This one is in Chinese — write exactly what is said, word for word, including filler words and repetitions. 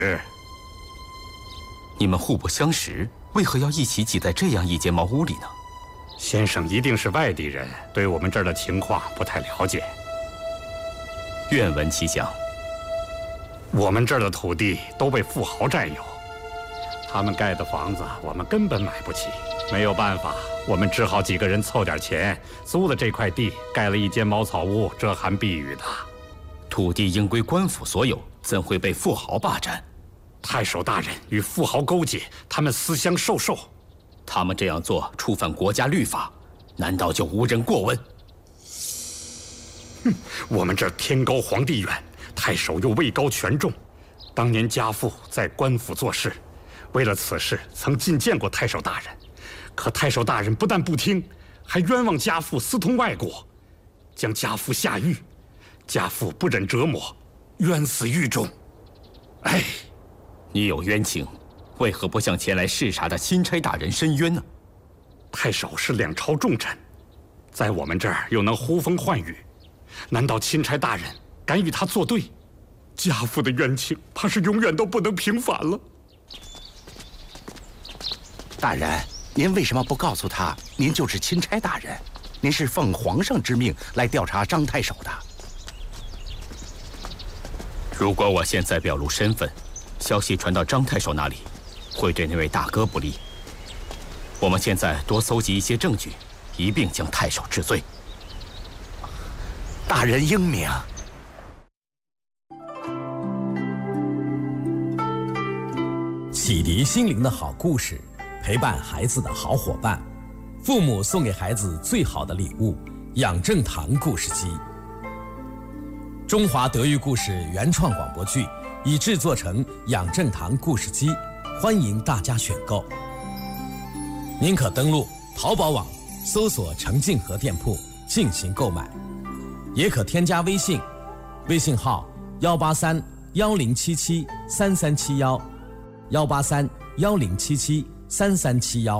是。 你们互不相识，为何要一起挤在这样一间茅屋里呢？ 先生一定是外地人，对我们这儿的情况不太了解。 愿闻其详。 我们这儿的土地都被富豪占有，他们盖的房子我们根本买不起，没有办法，我们只好几个人凑点钱，租了这块地，盖了一间茅草屋，遮寒避雨的。 土地应归官府所有，怎会被富豪霸占？ 太守大人与富豪勾结，他们私相授受。 他们这样做触犯国家律法，难道就无人过问？ 哼，我们这儿天高皇帝远，太守又位高权重。当年家父在官府做事，为了此事曾觐见过太守大人，可太守大人不但不听，还冤枉家父私通外国，将家父下狱。家父不忍折磨，冤死狱中。哎， 你有冤情，为何不向前来视察的钦差大人申冤呢？ 太守是两朝重臣，在我们这儿又能呼风唤雨，难道钦差大人敢与他作对？家父的冤情怕是永远都不能平反了。 大人，您为什么不告诉他您就是钦差大人？您是奉皇上之命来调查张太守的。 如果我现在表露身份，消息传到张太守那里，会对那位大哥不利。我们现在多搜集一些证据，一并将太守治罪。 大人英明。 启迪心灵的好故事，陪伴孩子的好伙伴，父母送给孩子最好的礼物——养正堂故事机。中华德育故事原创广播剧已制作成养正堂故事机，欢迎大家选购。您可登录淘宝网搜索程静和店铺进行购买，也可添加微信，微信号幺八三幺零七七三三七幺，幺八三幺零七七三三七幺。